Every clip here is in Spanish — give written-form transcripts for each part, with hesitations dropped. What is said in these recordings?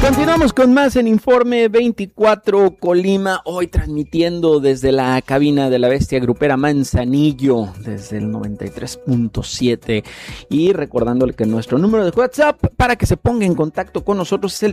Continuamos con más en Informe 24 Colima, hoy transmitiendo desde la cabina de la bestia grupera Manzanillo, desde el 93.7, y recordándole que nuestro número de WhatsApp para que se ponga en contacto con nosotros es el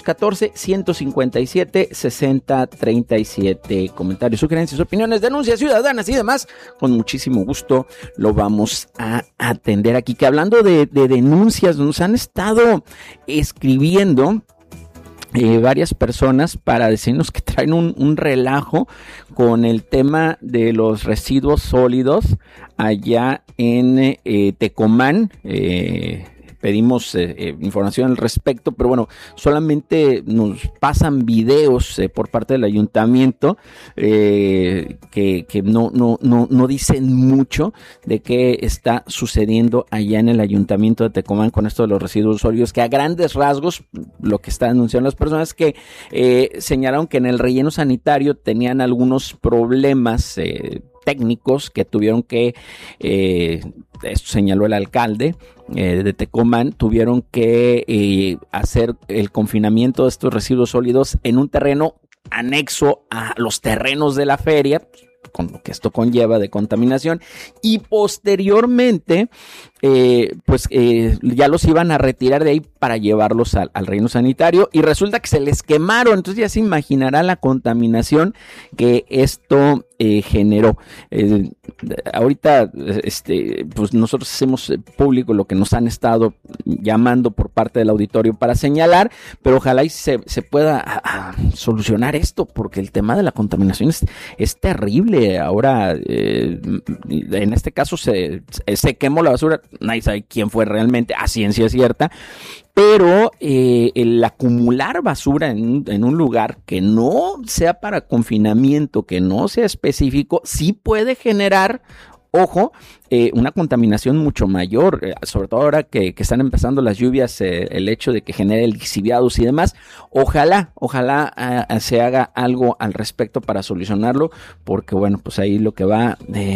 314-157-6037. Comentarios, sugerencias, opiniones, denuncias ciudadanas y demás, con muchísimo gusto lo vamos a atender aquí. Que hablando de denuncias, nos han estado escribiendo varias personas para decirnos que traen un relajo con el tema de los residuos sólidos allá en Tecomán. Pedimos información al respecto, pero bueno, solamente nos pasan videos por parte del ayuntamiento que no dicen mucho de qué está sucediendo allá en el ayuntamiento de Tecomán con esto de los residuos sólidos, que a grandes rasgos lo que están anunciando las personas es que señalaron que en el relleno sanitario tenían algunos problemas técnicos que tuvieron que, esto señaló el alcalde de Tecomán, tuvieron que hacer el confinamiento de estos residuos sólidos en un terreno anexo a los terrenos de la feria, con lo que esto conlleva de contaminación, y posteriormente ya los iban a retirar de ahí para llevarlos al relleno sanitario, y resulta que se les quemaron. Entonces ya se imaginará la contaminación que esto generó. Ahorita pues nosotros hacemos público lo que nos han estado llamando por parte del auditorio para señalar, pero ojalá y se pueda solucionar esto, porque el tema de la contaminación es terrible. Ahora en este caso se quemó la basura, nadie sabe quién fue realmente, a ciencia cierta, pero el acumular basura en un lugar que no sea para confinamiento, que no sea específico, sí puede generar, ojo, una contaminación mucho mayor, sobre todo ahora que están empezando las lluvias, el hecho de que genere lixiviados y demás. Ojalá se haga algo al respecto para solucionarlo, porque bueno, pues ahí lo que va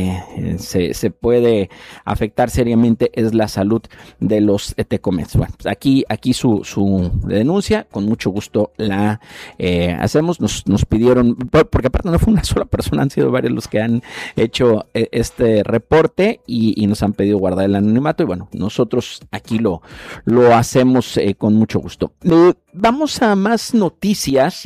se puede afectar seriamente es la salud de los tecomenses. Bueno, pues aquí su denuncia, con mucho gusto la hacemos. Nos pidieron, porque aparte no fue una sola persona, han sido varios los que han hecho este reporte, y nos han pedido guardar el anonimato, y bueno, nosotros aquí lo hacemos con mucho gusto. Vamos a más noticias.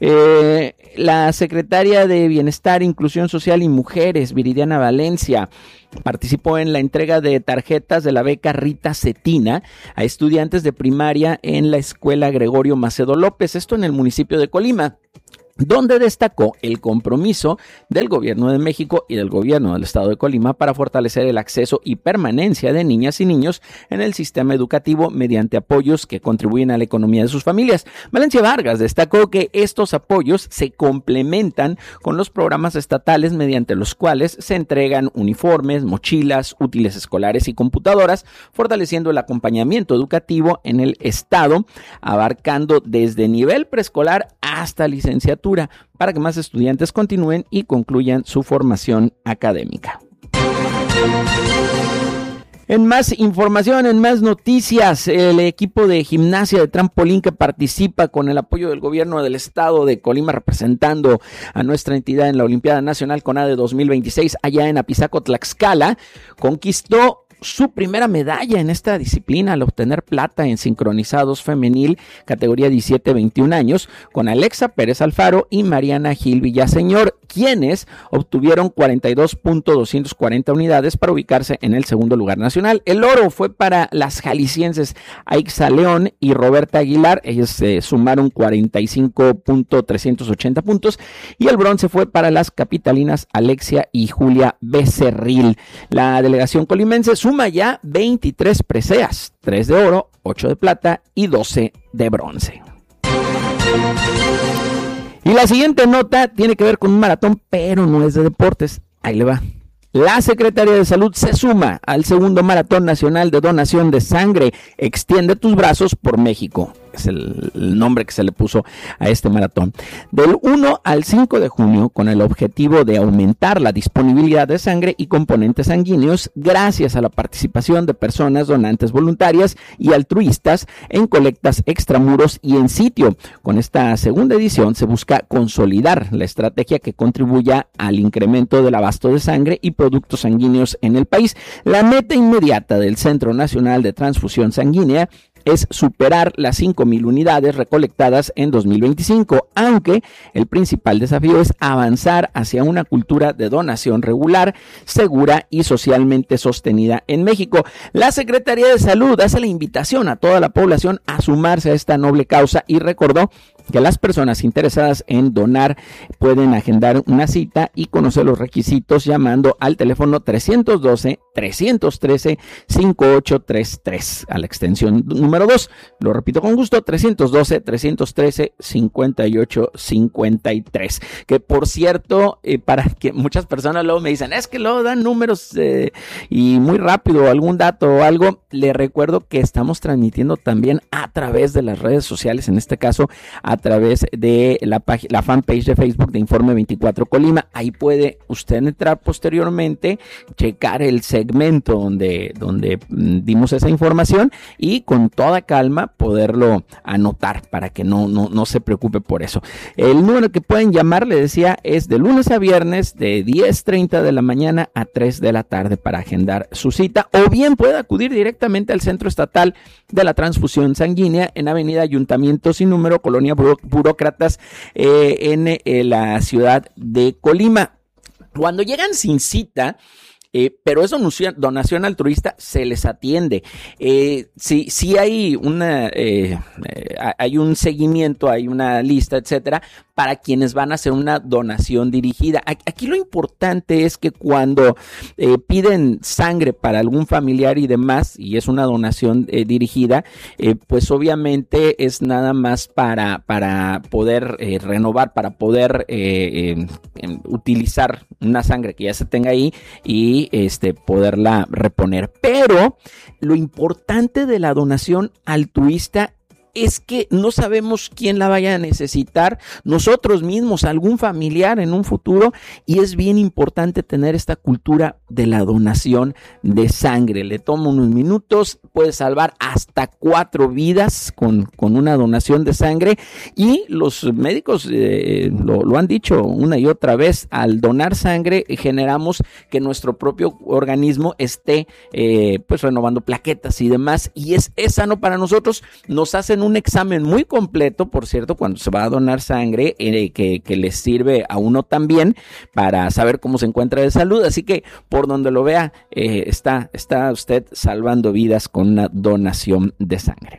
La secretaria de Bienestar, Inclusión Social y Mujeres, Viridiana Valencia, participó en la entrega de tarjetas de la beca Rita Cetina a estudiantes de primaria en la escuela Gregorio Macedo López, esto en el municipio de Colima, donde destacó el compromiso del Gobierno de México y del Gobierno del Estado de Colima para fortalecer el acceso y permanencia de niñas y niños en el sistema educativo mediante apoyos que contribuyen a la economía de sus familias. Valencia Vargas destacó que estos apoyos se complementan con los programas estatales mediante los cuales se entregan uniformes, mochilas, útiles escolares y computadoras, fortaleciendo el acompañamiento educativo en el Estado, abarcando desde nivel preescolar hasta licenciatura, para que más estudiantes continúen y concluyan su formación académica. En más información, en más noticias, el equipo de gimnasia de trampolín que participa con el apoyo del gobierno del estado de Colima, representando a nuestra entidad en la Olimpiada Nacional CONADE 2026 allá en Apizaco, Tlaxcala, conquistó su primera medalla en esta disciplina al obtener plata en sincronizados femenil categoría 17-21 años con Alexa Pérez Alfaro y Mariana Gil Villaseñor, quienes obtuvieron 42.240 unidades para ubicarse en el segundo lugar nacional. El oro fue para las jaliscienses Aixa León y Roberta Aguilar, ellos sumaron 45.380 puntos, y el bronce fue para las capitalinas Alexia y Julia Becerril. La delegación colimense suma ya 23 preseas, 3 de oro, 8 de plata y 12 de bronce. Y la siguiente nota tiene que ver con un maratón, pero no es de deportes. Ahí le va. La Secretaría de Salud se suma al segundo Maratón Nacional de Donación de Sangre. Extiende tus brazos por México. es el nombre que se le puso a este maratón. Del 1 al 5 de junio, con el objetivo de aumentar la disponibilidad de sangre y componentes sanguíneos gracias a la participación de personas donantes voluntarias y altruistas en colectas extramuros y en sitio. Con esta segunda edición se busca consolidar la estrategia que contribuya al incremento del abasto de sangre y productos sanguíneos en el país. La meta inmediata del Centro Nacional de Transfusión Sanguínea es superar las 5,000 unidades recolectadas en 2025, aunque el principal desafío es avanzar hacia una cultura de donación regular, segura y socialmente sostenida en México. La Secretaría de Salud hace la invitación a toda la población a sumarse a esta noble causa y recordó que las personas interesadas en donar pueden agendar una cita y conocer los requisitos llamando al teléfono 312-313-5833 a la extensión número 2. Lo repito con gusto, 312-313-5853. Que por cierto, para que muchas personas luego me dicen, es que luego dan números y muy rápido algún dato o algo, le recuerdo que estamos transmitiendo también a través de las redes sociales, en este caso a través de la fanpage de Facebook de Informe 24 Colima. Ahí puede usted entrar posteriormente, checar el segmento donde dimos esa información y con toda calma poderlo anotar para que no se preocupe por eso. El número que pueden llamar, le decía, es de lunes a viernes de 10:30 de la mañana a 3 de la tarde para agendar su cita, o bien puede acudir directamente al Centro Estatal de la Transfusión Sanguínea en Avenida Ayuntamiento sin número, Colonia Burócratas, en la ciudad de Colima. Cuando llegan sin cita, pero es donación altruista, se les atiende. Sí hay hay un seguimiento, hay una lista, etcétera, para quienes van a hacer una donación dirigida. Aquí lo importante es que cuando piden sangre para algún familiar y demás, y es una donación dirigida, pues obviamente es nada más para poder renovar, para poder utilizar una sangre que ya se tenga ahí y poderla reponer. Pero lo importante de la donación altruista es que no sabemos quién la vaya a necesitar, nosotros mismos, algún familiar en un futuro, y es bien importante tener esta cultura de la donación de sangre. Le toma unos minutos, puede salvar hasta 4 vidas con una donación de sangre, y los médicos lo han dicho una y otra vez, al donar sangre generamos que nuestro propio organismo esté pues renovando plaquetas y demás, y es sano para nosotros. Nos hacen un examen muy completo, por cierto, cuando se va a donar sangre, que les sirve a uno también para saber cómo se encuentra de salud. Así que por donde lo vea, está usted salvando vidas con una donación de sangre.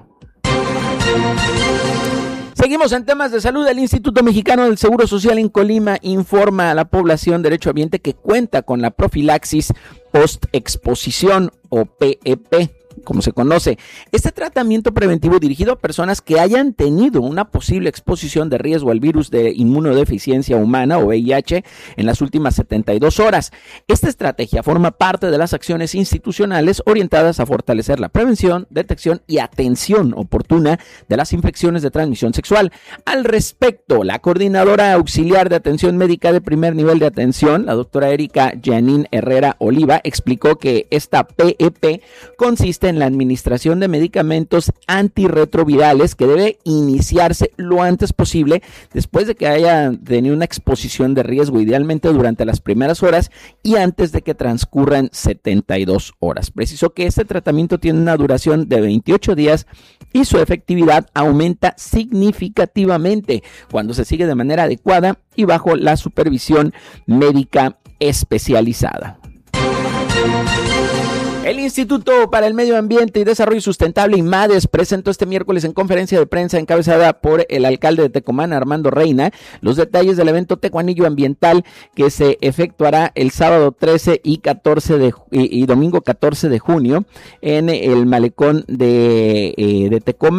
Seguimos en temas de salud. El Instituto Mexicano del Seguro Social en Colima informa a la población derechohabiente que cuenta con la profilaxis post-exposición o PEP, como se conoce. Este tratamiento preventivo dirigido a personas que hayan tenido una posible exposición de riesgo al virus de inmunodeficiencia humana o VIH en las últimas 72 horas. Esta estrategia forma parte de las acciones institucionales orientadas a fortalecer la prevención, detección y atención oportuna de las infecciones de transmisión sexual. Al respecto, la coordinadora auxiliar de atención médica de primer nivel de atención, la doctora Erika Janine Herrera Oliva, explicó que esta PEP consiste en la administración de medicamentos antirretrovirales que debe iniciarse lo antes posible después de que haya tenido una exposición de riesgo, idealmente durante las primeras horas y antes de que transcurran 72 horas. Precisó que este tratamiento tiene una duración de 28 días y su efectividad aumenta significativamente cuando se sigue de manera adecuada y bajo la supervisión médica especializada. El Instituto para el Medio Ambiente y Desarrollo Sustentable, IMADES, presentó este miércoles en conferencia de prensa encabezada por el alcalde de Tecomán, Armando Reina, los detalles del evento Tecuanillo Ambiental que se efectuará el sábado 13 y domingo 14 de junio en el malecón de Tecomán.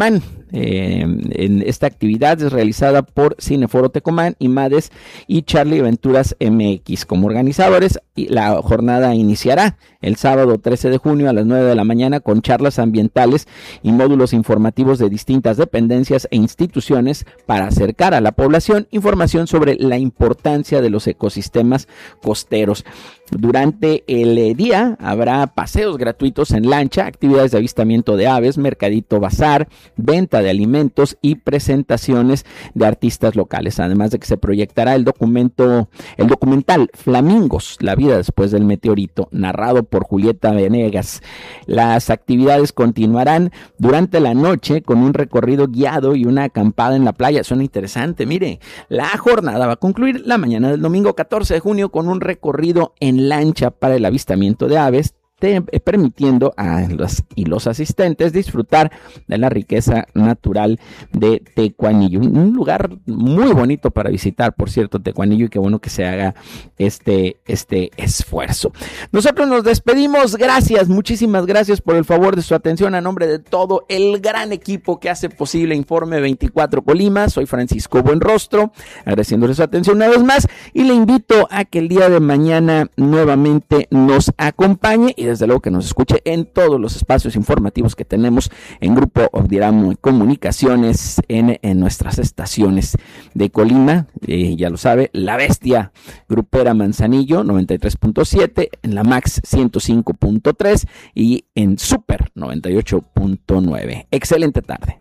En esta actividad es realizada por Cineforo Tecomán, IMADES y Charlie Aventuras MX como organizadores, y la jornada iniciará el sábado 13 de junio a las 9 de la mañana con charlas ambientales y módulos informativos de distintas dependencias e instituciones para acercar a la población información sobre la importancia de los ecosistemas costeros. Durante el día habrá paseos gratuitos en lancha, actividades de avistamiento de aves, mercadito bazar, venta de alimentos y presentaciones de artistas locales, además de que se proyectará el documental Flamingos, la vida después del meteorito, narrado por Julieta Venegas. Las actividades continuarán durante la noche con un recorrido guiado y una acampada en la playa. Suena interesante. Mire, la jornada va a concluir la mañana del domingo 14 de junio con un recorrido en lancha para el avistamiento de aves, permitiendo a los asistentes disfrutar de la riqueza natural de Tecuanillo. Un lugar muy bonito para visitar, por cierto, Tecuanillo, y qué bueno que se haga este esfuerzo. Nosotros nos despedimos. Gracias, muchísimas gracias por el favor de su atención a nombre de todo el gran equipo que hace posible Informe 24 Colima. Soy Francisco Buenrostro, agradeciéndole su atención una vez más, y le invito a que el día de mañana nuevamente nos acompañe y desde luego que nos escuche en todos los espacios informativos que tenemos en Grupo Obdiramo Comunicaciones en nuestras estaciones de Colima. Ya lo sabe, La Bestia Grupera Manzanillo 93.7, en la Max 105.3 y en Super 98.9. Excelente tarde.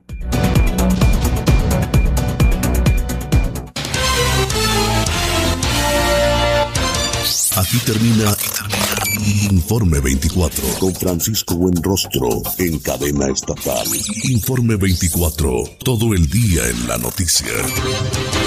Aquí termina Informe 24 con Francisco Buenrostro en cadena estatal. Informe 24, todo el día en la noticia.